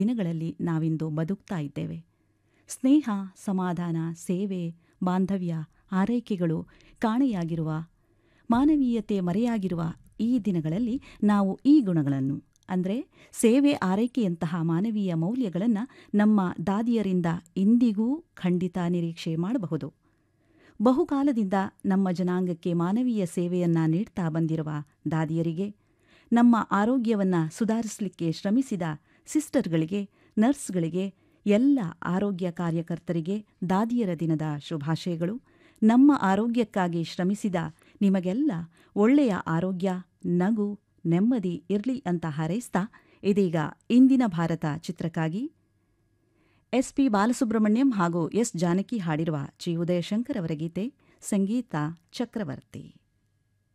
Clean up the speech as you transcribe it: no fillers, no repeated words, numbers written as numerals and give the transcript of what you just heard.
ದಿನಗಳಲ್ಲಿ ನಾವಿಂದು ಬದುಕ್ತಾ ಇದ್ದೇವೆ. ಸ್ನೇಹ, ಸಮಾಧಾನ, ಸೇವೆ, ಬಾಂಧವ್ಯ, ಆರೈಕೆಗಳು ಕಾಣೆಯಾಗಿರುವ, ಮಾನವೀಯತೆ ಮರೆಯಾಗಿರುವ ಈ ದಿನಗಳಲ್ಲಿ ನಾವು ಈ ಗುಣಗಳನ್ನು ಅಂದರೆ ಸೇವೆ, ಆರೈಕೆಯಂತಹ ಮಾನವೀಯ ಮೌಲ್ಯಗಳನ್ನು ನಮ್ಮ ದಾದಿಯರಿಂದ ಇಂದಿಗೂ ಖಂಡಿತ ನಿರೀಕ್ಷೆ ಮಾಡಬಹುದು. ಬಹುಕಾಲದಿಂದ ನಮ್ಮ ಜನಾಂಗಕ್ಕೆ ಮಾನವೀಯ ಸೇವೆಯನ್ನು ನೀಡ್ತಾ ಬಂದಿರುವ ದಾದಿಯರಿಗೆ, ನಮ್ಮ ಆರೋಗ್ಯವನ್ನು ಸುಧಾರಿಸಲಿಕ್ಕೆ ಶ್ರಮಿಸಿದ ಸಿಸ್ಟರ್ಗಳಿಗೆ, ನರ್ಸ್ಗಳಿಗೆ, ಎಲ್ಲ ಆರೋಗ್ಯ ಕಾರ್ಯಕರ್ತರಿಗೆ ದಾದಿಯರ ದಿನದ ಶುಭಾಶಯಗಳು. ನಮ್ಮ ಆರೋಗ್ಯಕ್ಕಾಗಿ ಶ್ರಮಿಸಿದ ನಿಮಗೆಲ್ಲ ಒಳ್ಳೆಯ ಆರೋಗ್ಯ, ನಗು, ನೆಮ್ಮದಿ ಇರಲಿ ಅಂತ ಹಾರೈಸ್ತಾ ಇದೀಗ ಇಂದಿನ ಭಾರತ ಚಿತ್ರಕ್ಕಾಗಿ ಎಸ್.ಪಿ. ಬಾಲಸುಬ್ರಹ್ಮಣ್ಯಂ ಹಾಗೂ ಎಸ್. ಜಾನಕಿ ಹಾಡಿರುವ ಜಿ. ಉದಯಶಂಕರ್ ಅವರ ಗೀತೆ, ಸಂಗೀತ ಚಕ್ರವರ್ತಿ.